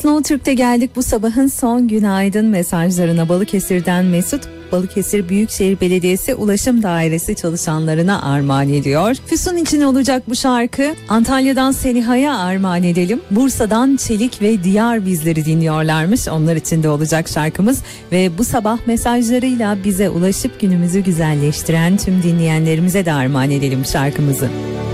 Snow Türk'te geldik bu sabahın son günaydın mesajlarına. Balıkesir'den Mesut, Balıkesir Büyükşehir Belediyesi Ulaşım Dairesi çalışanlarına armağan ediyor. Füsun için olacak bu şarkı. Antalya'dan Seniha'ya armağan edelim. Bursa'dan Çelik ve Diyar bizleri dinliyorlarmış. Onlar için de olacak şarkımız ve bu sabah mesajlarıyla bize ulaşıp günümüzü güzelleştiren tüm dinleyenlerimize de armağan edelim şarkımızı.